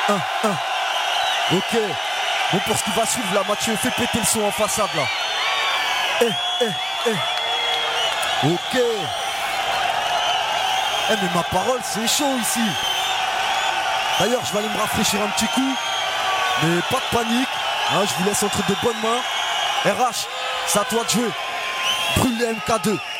Ok. Bon, pour ce qui va suivre là, Mathieu, fais péter le son en façade là. Ok. Mais ma parole, c'est chaud ici. D'ailleurs, je vais aller me rafraîchir un petit coup. Mais pas de panique. Je vous laisse entre de bonnes mains. RH, c'est à toi de jouer. Brûle les MK2.